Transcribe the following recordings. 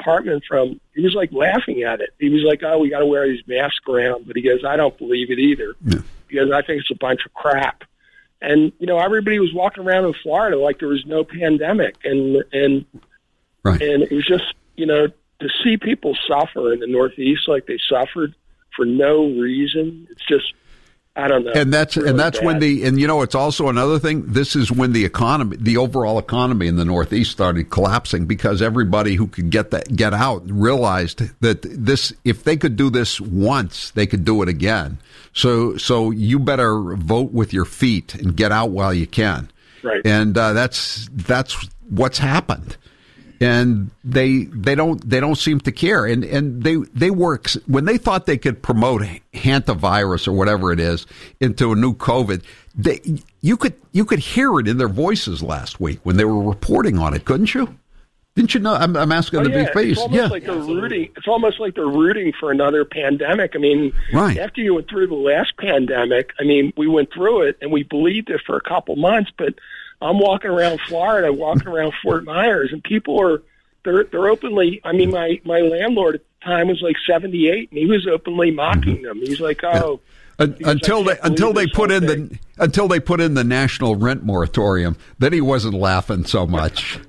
Hartman he was like laughing at it. He was like, oh, we got to wear these masks around. But he goes, I don't believe it either. Yeah. Because I think it's a bunch of crap. And, everybody was walking around in Florida like there was no pandemic. And right. And it was just, to see people suffer in the Northeast like they suffered for no reason, it's just, I don't know. And that's really bad. when it's also another thing. This is when the overall economy in the Northeast started collapsing because everybody who could get out realized that if they could do this once, they could do it again. So you better vote with your feet and get out while you can. Right. And that's what's happened. And they don't seem to care. And they work when they thought they could promote hantavirus or whatever it is into a new COVID. You could hear it in their voices last week when they were reporting on it, couldn't you? Didn't you know? I'm asking to be faced. It's almost like they're rooting for another pandemic. I mean, right. After you went through the last pandemic, I mean, we went through it and we believed it for a couple months, but I'm walking around Florida, walking around Fort Myers, and people they're openly. I mean, my landlord at the time was like 78, and he was openly mocking them. He's like, "Oh." Until they put in the national rent moratorium, then he wasn't laughing so much.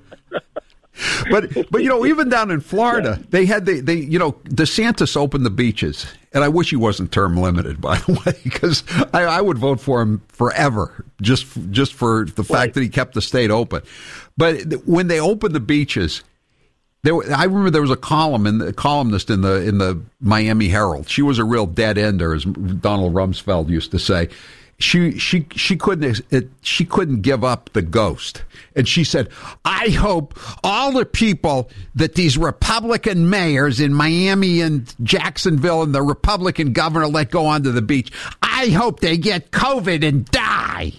But even down in Florida, they had DeSantis opened the beaches, and I wish he wasn't term limited, by the way, because I would vote for him forever just for the fact that he kept the state open. But when they opened the beaches, I remember there was a columnist in the Miami Herald. She was a real dead ender, as Donald Rumsfeld used to say. She couldn't give up the ghost. And she said, I hope all the people that these Republican mayors in Miami and Jacksonville and the Republican governor let go onto the beach, I hope they get COVID and die.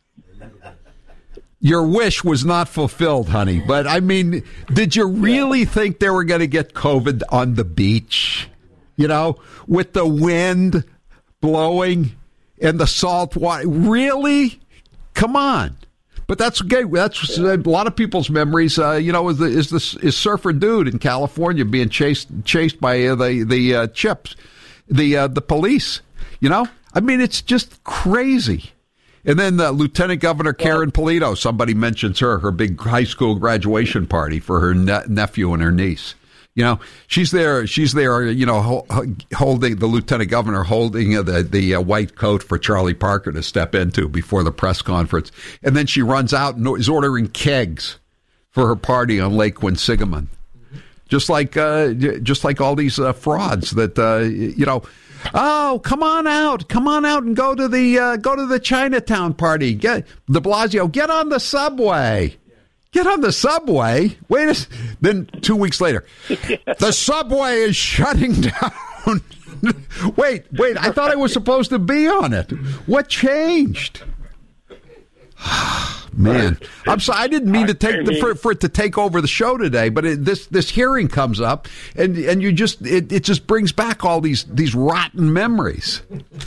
Your wish was not fulfilled, honey. But, I mean, did you really think they were going to get COVID on the beach? With the wind blowing and the salt water. Really? Come on. But that's okay. That's a lot of people's memories. Is Surfer Dude in California being chased by the chips, the police. I mean, it's just crazy. And then Lieutenant Governor Karen Polito. Somebody mentions her big high school graduation party for her nephew and her niece. She's there, holding the lieutenant governor, holding the white coat for Charlie Parker to step into before the press conference. And then she runs out and is ordering kegs for her party on Lake Quinsigamon. Just like all these frauds that, oh, come on out and go to the Chinatown party. Get de Blasio, get on the subway. Get on the subway. Then 2 weeks later, the subway is shutting down. Wait, I thought I was supposed to be on it. What changed? Man, I'm sorry. I didn't mean to for it to take over the show today, but this hearing comes up, and it just brings back all these rotten memories.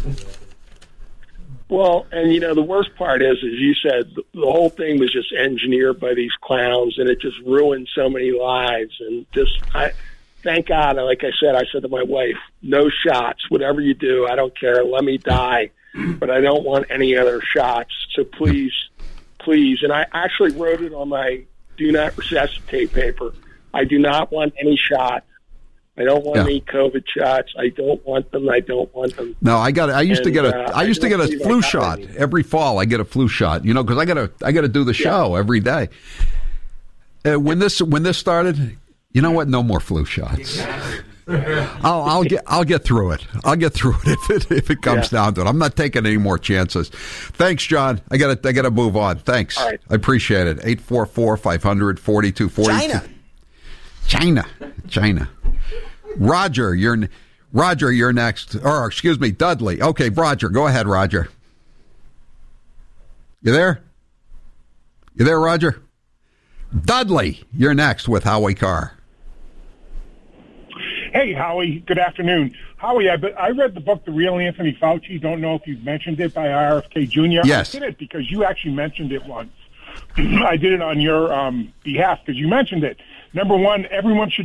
Well, and the worst part is, as you said, the whole thing was just engineered by these clowns, and it just ruined so many lives. And thank God, like I said to my wife, no shots. Whatever you do, I don't care. Let me die, but I don't want any other shots. So please. And I actually wrote it on my do not resuscitate paper. I do not want any shots. I don't want any COVID shots. I don't want them. No, I used to get a flu shot every fall. I get a flu shot, because I got to do the show every day. When this started, you know what? No more flu shots. I'll get through it. I'll get through it if it comes down to it. I'm not taking any more chances. Thanks, John. I gotta move on. Thanks. All right. I appreciate it. 844-500-4242. China. Roger, you're next. Or excuse me, Dudley. Okay, Roger. Go ahead, Roger. You there? Roger? Dudley, you're next with Howie Carr. Hey, Howie. Good afternoon. Howie, I read the book, The Real Anthony Fauci. Don't know if you've mentioned it by RFK Jr. Yes. I did it because you actually mentioned it once. I did it on your behalf because you mentioned it. Number one, everyone should